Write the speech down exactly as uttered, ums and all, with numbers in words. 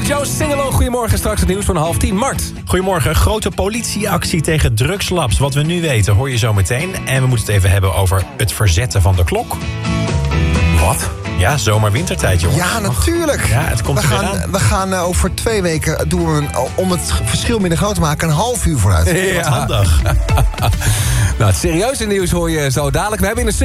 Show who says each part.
Speaker 1: Joe Singelo, goedemorgen. Straks het nieuws van half tien. Mart.
Speaker 2: Goedemorgen. Grote politieactie tegen drugslabs. Wat we nu weten hoor je zo meteen. En we moeten het even hebben over het verzetten van de klok.
Speaker 1: Wat?
Speaker 2: Ja, zomer-wintertijd, jongens.
Speaker 3: Ja, natuurlijk.
Speaker 2: Ja, het komt
Speaker 3: we
Speaker 2: er weer
Speaker 3: gaan,
Speaker 2: aan.
Speaker 3: we gaan uh, over twee weken, doen we een, om het verschil minder groot te maken, een half uur vooruit.
Speaker 2: Wat handig.
Speaker 1: Nou, het serieuze nieuws hoor je zo dadelijk. We hebben in de